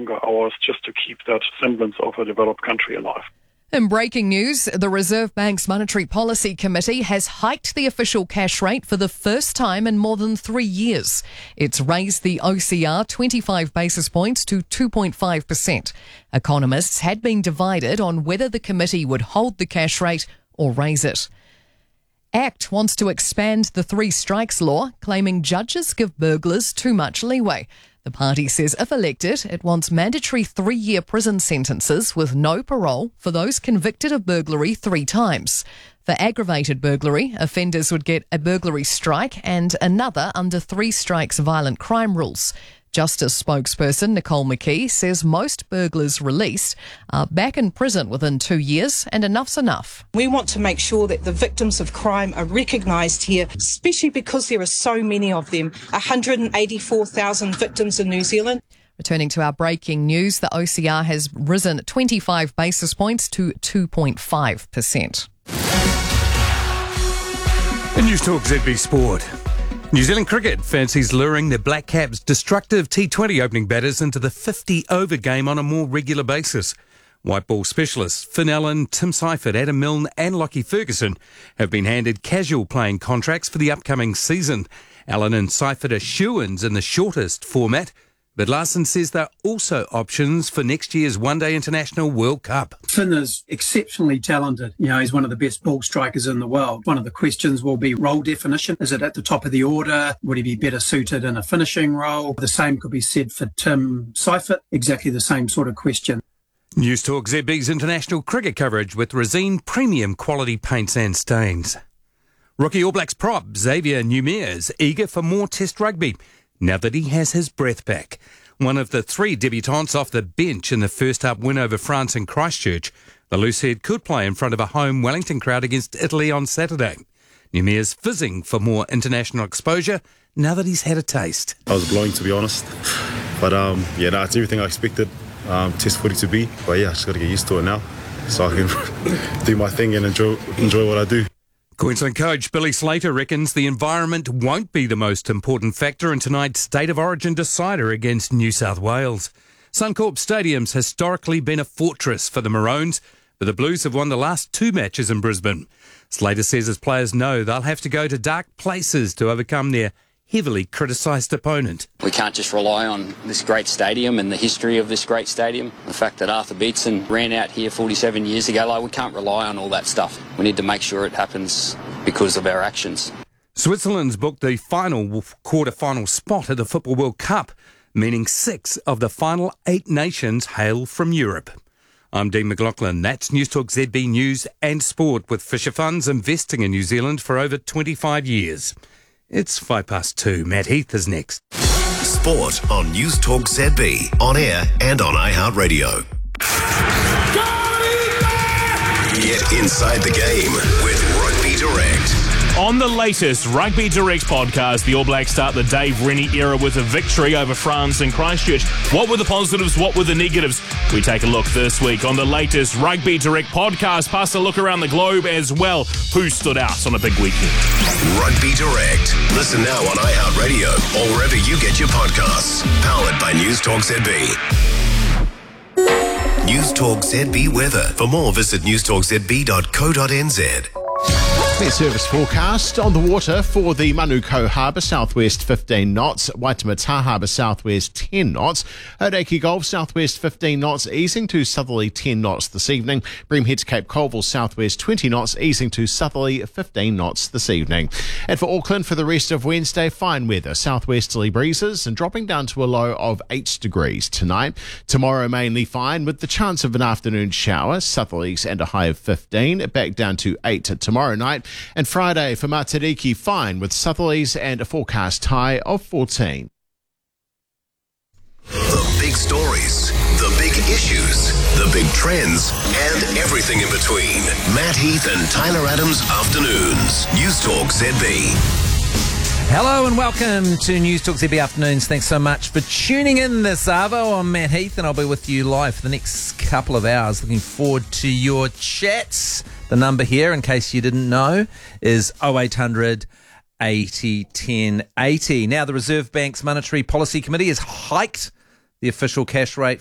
longer hours just to keep that semblance of a developed country alive. In breaking news, the Reserve Bank's Monetary Policy Committee has hiked the official cash rate for the first time in more than 3 years. It's raised the OCR 25 basis points to 2.5%. Economists had been divided on whether the committee would hold the cash rate or raise it. ACT wants to expand the three strikes law, claiming judges give burglars too much leeway. The party says if elected, it wants mandatory 3-year prison sentences with no parole for those convicted of burglary 3 times. For aggravated burglary, offenders would get a burglary strike and another under 3 strikes violent crime rules. Justice spokesperson Nicole McKee says most burglars released are back in prison within 2 years, and enough's enough. We want to make sure that the victims of crime are recognised here, especially because there are so many of them, 184,000 victims in New Zealand. Returning to our breaking news, the OCR has risen 25 basis points to 2.5%. In News Talk ZB Sport. New Zealand Cricket fancies luring the Black Caps' destructive T20 opening batters into the 50-over game on a more regular basis. White ball specialists Finn Allen, Tim Seifert, Adam Milne and Lockie Ferguson have been handed casual playing contracts for the upcoming season. Allen and Seifert are shoo-ins in the shortest format, but Larson says they're also options for next year's One-Day International World Cup. Finn is exceptionally talented. He's one of the best ball strikers in the world. One of the questions will be role definition. Is it at the top of the order? Would he be better suited in a finishing role? The same could be said for Tim Seifert. Exactly the same sort of question. News Talk ZB's international cricket coverage with Resine premium quality paints and stains. Rookie All Blacks prop Xavier Numeir's eager for more Test rugby now that he has his breath back. One of the 3 debutants off the bench in the first-up win over France in Christchurch, the loosehead could play in front of a home Wellington crowd against Italy on Saturday. Numeir's fizzing for more international exposure now that he's had a taste. I was blowing, to be honest. But, it's everything I expected Test footy to be. But, I just got to get used to it now so I can do my thing and enjoy what I do. Queensland coach Billy Slater reckons the environment won't be the most important factor in tonight's State of Origin decider against New South Wales. Suncorp Stadium's historically been a fortress for the Maroons, but the Blues have won the last 2 matches in Brisbane. Slater says his players know they'll have to go to dark places to overcome their heavily criticised opponent. We can't just rely on this great stadium and the history of this great stadium. The fact that Arthur Beetson ran out here 47 years ago, we can't rely on all that stuff. We need to make sure it happens because of our actions. Switzerland's booked the final quarter-final spot at the Football World Cup, meaning 6 of the final 8 nations hail from Europe. I'm Dean McLaughlin. That's News Talk ZB News and Sport, with Fisher Funds investing in New Zealand for over 25 years. It's 2:05. Matt Heath is next. Sport on News Talk ZB, on air and on iHeartRadio. Get inside the game with Rugby Direct. On the latest Rugby Direct podcast, the All Blacks start the Dave Rennie era with a victory over France in Christchurch. What were the positives? What were the negatives? We take a look this week on the latest Rugby Direct podcast, plus a look around the globe as well. Who stood out on a big weekend? Rugby Direct. Listen now on iHeartRadio or wherever you get your podcasts. Powered by News Talk ZB. News Talk ZB weather. For more, visit newstalkzb.co.nz. Met service forecast on the water for the Manukau Harbour, southwest 15 knots. Waitemata Harbour, southwest 10 knots. Hauraki Gulf, southwest 15 knots, easing to southerly 10 knots this evening. Bream Head to Cape Colville, southwest 20 knots, easing to southerly 15 knots this evening. And for Auckland, for the rest of Wednesday, fine weather, southwesterly breezes and dropping down to a low of 8 degrees tonight. Tomorrow, mainly fine with the chance of an afternoon shower, southerlies and a high of 15, back down to 8 tomorrow night. And Friday for Matariki, fine with southerlies and a forecast high of 14. The big stories, the big issues, the big trends, and everything in between. Matt Heath and Tyler Adams Afternoons. News Talk ZB. Hello and welcome to News Talk ZB Afternoons. Thanks so much for tuning in this Arvo. I'm Matt Heath and I'll be with you live for the next couple of hours. Looking forward to your chats. The number here, in case you didn't know, is 0800 80 10 80. Now, the Reserve Bank's Monetary Policy Committee has hiked the official cash rate